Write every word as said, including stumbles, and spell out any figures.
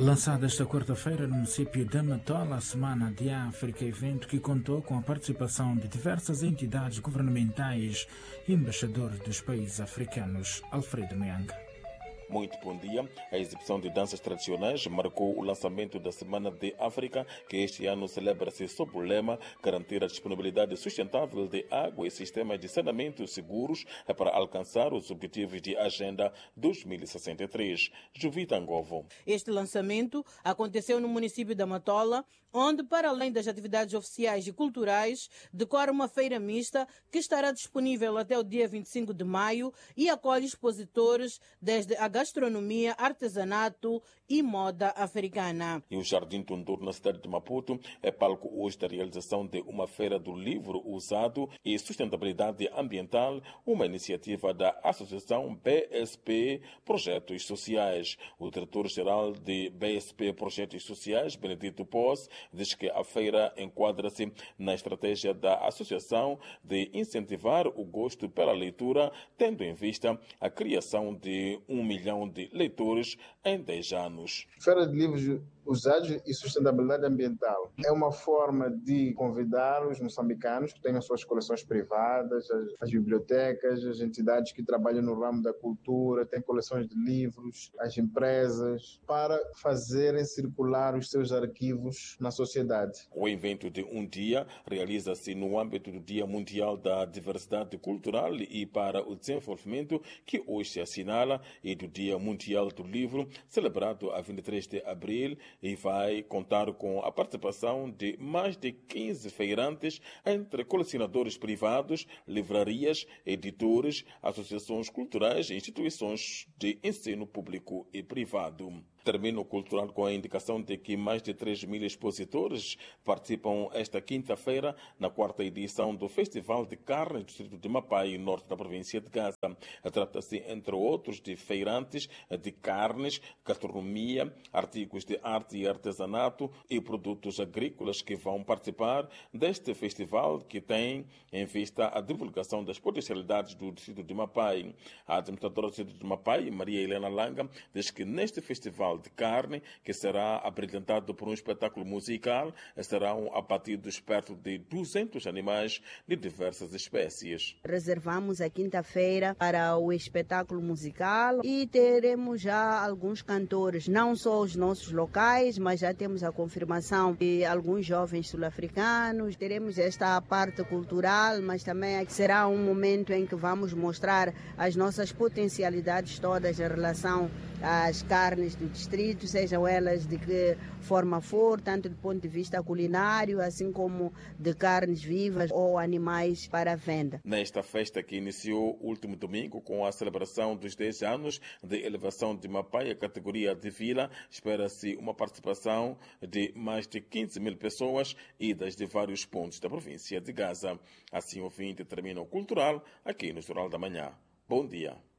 Lançado esta quarta-feira no município de Matola, a Semana de África, evento que contou com a participação de diversas entidades governamentais e embaixadores dos países africanos. Alfredo Mianga. Muito bom dia. A exibição de danças tradicionais marcou o lançamento da Semana de África, que este ano celebra-se sob o lema garantir a disponibilidade sustentável de água e sistemas de saneamento seguros para alcançar os objetivos de Agenda dois mil e sessenta e três. Juvita Angovo. Este lançamento aconteceu no município da Matola, onde, para além das atividades oficiais e culturais, decora uma feira mista que estará disponível até o dia vinte e cinco de maio e acolhe expositores desde a gastronomia, artesanato e moda africana. E o Jardim Tundur, na cidade de Maputo, é palco hoje da realização de uma feira do livro usado e sustentabilidade ambiental, uma iniciativa da Associação B S P Projetos Sociais. O diretor-geral de B S P Projetos Sociais, Benedito Pós, diz que a feira enquadra-se na estratégia da associação de incentivar o gosto pela leitura, tendo em vista a criação de um milhão de leitores em dez anos. Feira de livros usados e sustentabilidade ambiental é uma forma de convidar os moçambicanos que tenham suas coleções privadas, as, as bibliotecas, as entidades que trabalham no ramo da cultura, têm coleções de livros, as empresas, para fazerem circular os seus arquivos na sociedade. O evento de um dia realiza-se no âmbito do Dia Mundial da Diversidade Cultural e para o Desenvolvimento, que hoje se assinala, e do Dia Mundial do Livro, celebrado a vinte e três de abril, e vai contar com a participação de mais de quinze feirantes, entre colecionadores privados, livrarias, editores, associações culturais e instituições de ensino público e privado. Termina o cultural com a indicação de que mais de três mil expositores participam esta quinta-feira na quarta edição do Festival de Carne do Distrito de Mapai, norte da província de Gaza. Trata-se, entre outros, de feirantes de carnes, gastronomia, artigos de arte e artesanato e produtos agrícolas que vão participar deste festival, que tem em vista a divulgação das potencialidades do Distrito de Mapai. A administradora do Distrito de Mapai, Maria Helena Langa, diz que neste festival de carne, que será abrilhantado por um espetáculo musical, serão abatidos perto de duzentos animais de diversas espécies. Reservamos a quinta-feira para o espetáculo musical e teremos já alguns cantores, não só os nossos locais, mas já temos a confirmação de alguns jovens sul-africanos. Teremos esta parte cultural, mas também será um momento em que vamos mostrar as nossas potencialidades todas em relação às carnes do distrito, sejam elas de que forma for, tanto do ponto de vista culinário, assim como de carnes vivas ou animais para venda. Nesta festa, que iniciou o último domingo com a celebração dos dez anos de elevação de Mapai à categoria de vila, espera-se uma participação de mais de quinze mil pessoas idas de vários pontos da província de Gaza. Assim, o fim termina o cultural aqui no Jornal da Manhã. Bom dia.